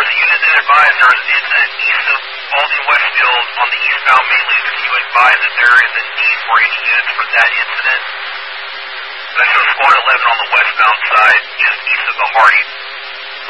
was a unit that advised there was an incident east of Baldwin Westfield on the eastbound main lane. If you advise that there is a need for any units for that incident, that shows Squad 11 on the westbound side, just east of the Hardy